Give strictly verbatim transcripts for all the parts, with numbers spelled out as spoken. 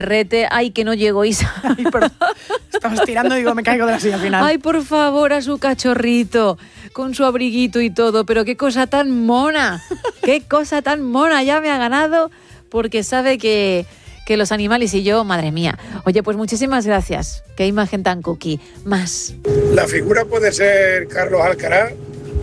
Rete, ay, que no llego, Isa. Ay, perdón. Estabas tirando y digo, me caigo de la silla al final. Ay, por favor, a su cachorrito, con su abriguito y todo, pero qué cosa tan mona, qué cosa tan mona, ya me ha ganado, porque sabe que, que los animales y yo, madre mía. Oye, pues muchísimas gracias, qué imagen tan cookie. Más. La figura puede ser Carlos Alcaraz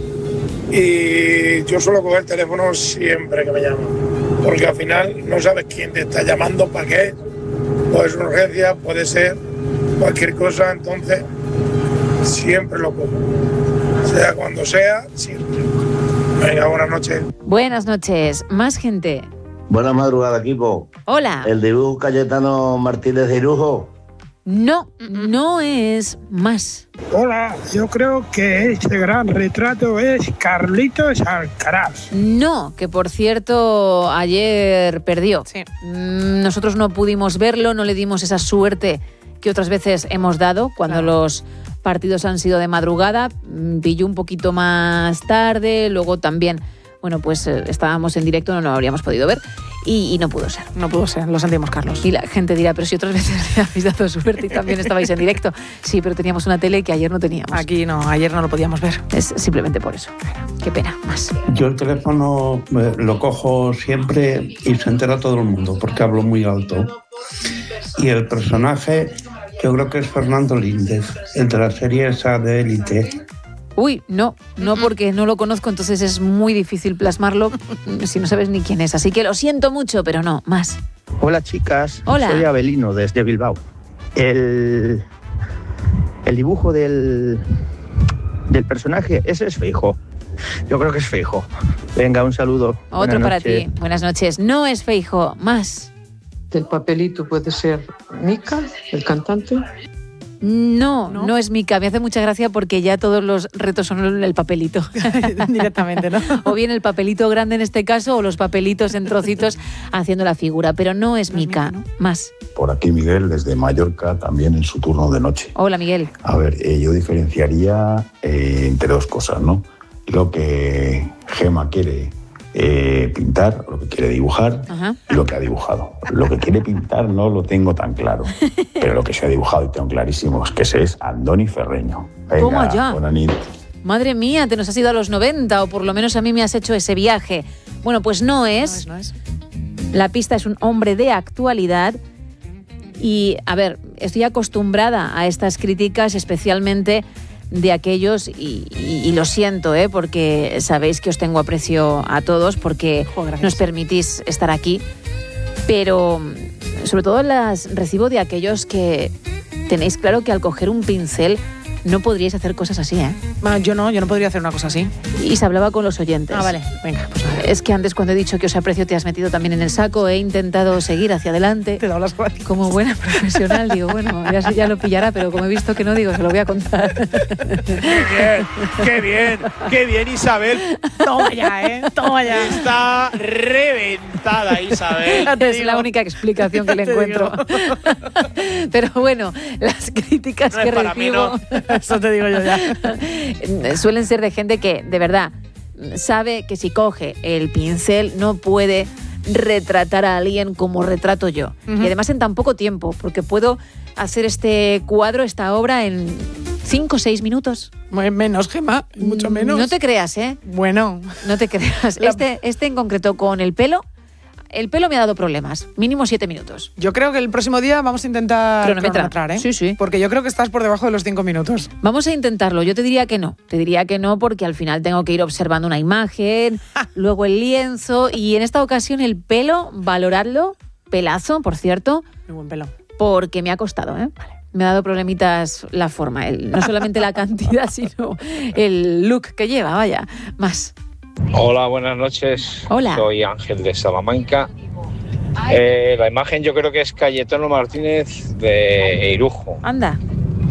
y yo suelo coger el teléfono siempre que me llaman, porque al final no sabes quién te está llamando, para qué. Puede ser una urgencia, puede ser cualquier cosa, entonces siempre lo pongo. Sea cuando sea, siempre. Venga, buenas noches. Buenas noches, más gente. Buenas madrugadas, equipo. Hola. El dibujo Cayetano Martínez de Irujo. No, no es más. Hola, yo creo que este gran retrato es Carlitos Alcaraz. No, que por cierto ayer perdió. Sí. Nosotros no pudimos verlo, no le dimos esa suerte que otras veces hemos dado cuando claro. los partidos han sido de madrugada. Pilló un poquito más tarde, luego también, bueno, pues eh, estábamos en directo, no lo habríamos podido ver. Y, y no pudo ser. No pudo ser, lo sentimos, Carlos. Y la gente dirá, pero si otras veces le habéis dado suerte y también estabais en directo. Sí, pero teníamos una tele que ayer no teníamos. Aquí no, ayer no lo podíamos ver. Es simplemente por eso. Qué pena, más. Yo el teléfono lo cojo siempre y se entera todo el mundo, porque hablo muy alto. Y el personaje, yo creo que es Fernando Líndez, el de la serie esa de Élite. Uy, no, no porque no lo conozco, entonces es muy difícil plasmarlo si no sabes ni quién es. Así que lo siento mucho, pero no, más. Hola, chicas. Hola. Soy Abelino, desde Bilbao. El, el dibujo del, del personaje, ese es Feijóo. Yo creo que es Feijóo. Venga, un saludo. Otro para ti. Buenas noches. No es Feijóo, más. ¿El papelito puede ser Mika, el cantante? No, no, no es Mika. Me hace mucha gracia porque ya todos los retos son el papelito. Directamente, ¿no? O bien el papelito grande en este caso o los papelitos en trocitos haciendo la figura. Pero no es no Mika, ¿no? Más. Por aquí Miguel, desde Mallorca, también en su turno de noche. Hola, Miguel. A ver, eh, yo diferenciaría eh, entre dos cosas, ¿no? Lo que Gema quiere eh, pintar, lo que quiere dibujar, ajá, y lo que ha dibujado. Lo que quiere pintar no lo tengo tan claro, pero lo que se ha dibujado y tengo clarísimo es que ese es Andoni Ferreño. Venga, ¿cómo ya? Buena nit. Madre mía, te nos has ido a los noventa, o por lo menos a mí me has hecho ese viaje. Bueno, pues no es. No es, no es. La pista es un hombre de actualidad. Y, a ver, estoy acostumbrada a estas críticas, especialmente de aquellos, y, y, y lo siento, ¿eh? Porque sabéis que os tengo aprecio a todos, porque oh, nos permitís estar aquí, pero sobre todo las recibo de aquellos que tenéis claro que al coger un pincel no podríais hacer cosas así, ¿eh? Yo no, yo no podría hacer una cosa así. Y se hablaba con los oyentes. Ah, vale, venga. Pues vale. Es que antes, cuando he dicho que os aprecio, te has metido también en el saco. He intentado seguir hacia adelante. Te he dado las gracias. Como buena profesional, digo, bueno, ya, ya lo pillará, pero como he visto que no, digo, se lo voy a contar. ¡Qué bien! ¡Qué bien! ¡Qué bien, Isabel! Toma ya, ¿eh? Toma ya. Está reventada, Isabel. Es la única explicación que le encuentro. Pero bueno, las críticas no que es para recibo... mí, no. Eso te digo yo ya. Suelen ser de gente que, de verdad, sabe que si coge el pincel no puede retratar a alguien como retrato yo. Uh-huh. Y además en tan poco tiempo, porque puedo hacer este cuadro, esta obra en cinco o seis minutos. Menos, Gema, mucho menos. No te creas, ¿eh? Bueno. No te creas. La... Este, este en concreto con el pelo... El pelo me ha dado problemas, mínimo siete minutos. Yo creo que el próximo día vamos a intentar cronometrar, cronometrar, ¿eh? Sí, sí. Porque yo creo que estás por debajo de los cinco minutos. Vamos a intentarlo. Yo te diría que no. Te diría que no porque al final tengo que ir observando una imagen, luego el lienzo y en esta ocasión el pelo, valorarlo, pelazo, por cierto. Muy buen pelo. Porque me ha costado, ¿eh? Vale. Me ha dado problemitas la forma, el, no solamente la cantidad, sino el look que lleva, vaya, más. Hola, buenas noches. Hola. Soy Ángel de Salamanca. Eh, la imagen yo creo que es Cayetano Martínez de Irujo. Anda.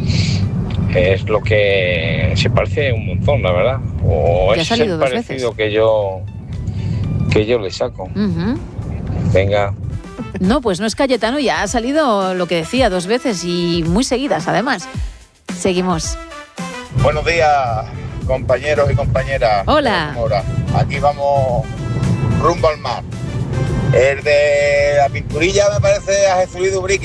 Es lo que se parece un montón, la verdad. O es el parecido que yo que yo le saco. Uh-huh. Venga. No, pues no es Cayetano, ya ha salido lo que decía dos veces y muy seguidas, además. Seguimos. Buenos días, compañeros y compañeras. Hola. Aquí vamos rumbo al mar. El de la pinturilla me parece a Jesús Dubrique.